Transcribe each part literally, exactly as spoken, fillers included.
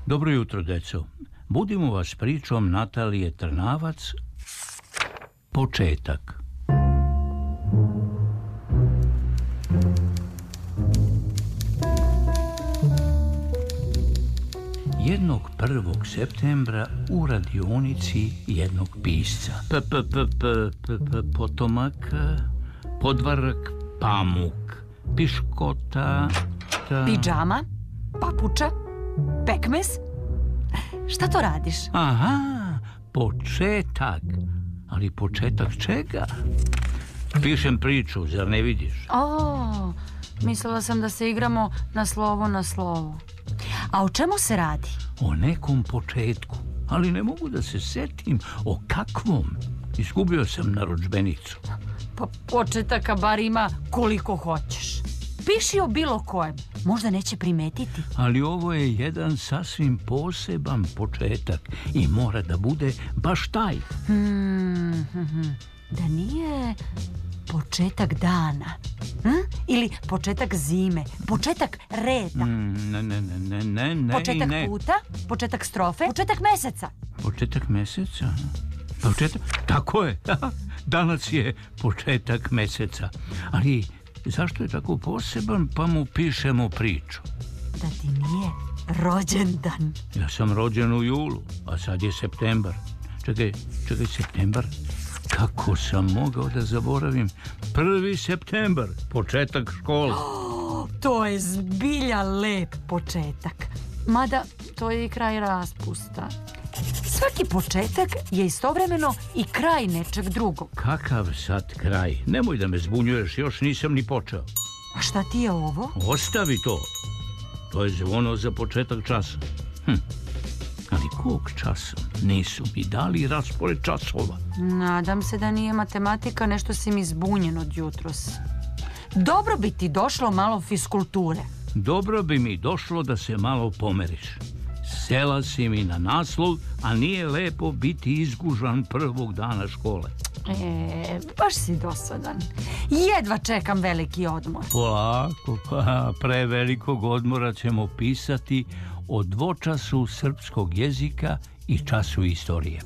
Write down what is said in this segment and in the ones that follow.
Dobro jutro, deco. Budimo vas pričom Natalije Trnavac. Početak. Jednog prvog septembra u radionici jednog pisca. P, p, p, p, p, p, potomak, podvarak, pamuk, piškota, ta... Pidžama, papuča, pekmez. Šta to radiš? Aha, početak. Ali početak čega? Pišem priču, zar ne vidiš? O, mislila sam da se igramo na slovo na slovo. A o čemu se radi? O nekom početku, ali ne mogu da se setim o kakvom. Izgubio sam narudžbenicu. Pa početaka bar ima koliko hoćeš. Piši o bilo kojem, možda neće primetiti. Ali ovo je jedan sasvim poseban početak i mora da bude baš taj. Hmm, da nije početak dana, hm? Ili početak zime, početak reda. Mm, ne, ne, ne, ne, ne, početak ne. puta, početak strofe, početak meseca. Početak meseca? Početak, tako je, danas je početak meseca. Ali zašto je tako poseban, pa mu pišemo priču? Da ti nije rođendan. Ja sam rođen u julu, a sad je septembar. Čekaj, čekaj, septembar? Kako sam mogao da zaboravim? Prvi septembar, početak škole. Oh, to je zbilja lep početak. Mada, to je i kraj raspusta. Svaki početak je istovremeno i kraj nečeg drugog. Kakav sad kraj? Nemoj da me zbunjuješ, još nisam ni počeo. A šta ti je ovo? Ostavi to. To je zvono za početak časa. Hm. Ali kog časa? Nisu mi dali raspored časova. Nadam se da nije matematika, nešto si mi zbunjen od jutros. Dobro bi ti došlo malo fiskulture. Dobro bi mi došlo da se malo pomeriš. Sela si mi na naslov, a nije lepo biti izgužan prvog dana škole. E, baš si dosadan. Jedva čekam veliki odmor. Polako, pa pre velikog odmora ćemo pisati o dvočasu srpskog jezika i času istorije.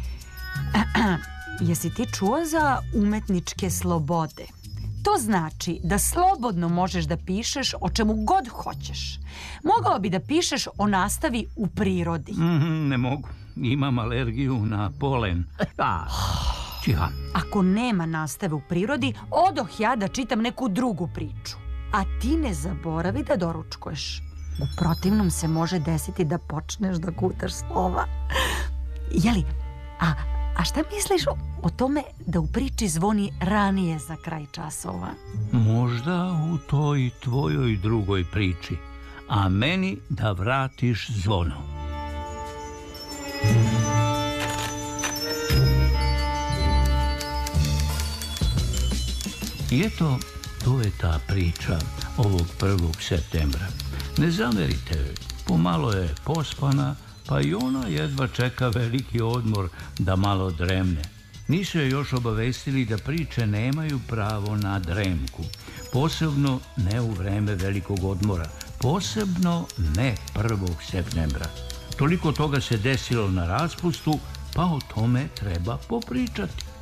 Jesi ti čuo za umetničke slobode? To znači da slobodno možeš da pišeš o čemu god hoćeš. Mogao bi da pišeš o nastavi u prirodi. Mm, ne mogu. Imam alergiju na polen. Da. Čiha. Ako nema nastave u prirodi, odoh ja da čitam neku drugu priču. A ti ne zaboravi da doručkuješ. U protivnom se može desiti da počneš da gutaš slova. Jeli, a, a šta misliš o, o tome da u priči zvoni ranije za kraj časova? Možda u toj tvojoj drugoj priči, a meni da vratiš zvono. I eto, to je ta priča ovog prvog septembra. Ne zamerite joj, pomalo je pospana, pa i ona jedva čeka veliki odmor da malo dremne. Nisu je još obavestili da priče nemaju pravo na dremku, posebno ne u vreme velikog odmora, posebno ne prvog septembra. Toliko toga se desilo na raspustu, pa o tome treba popričati.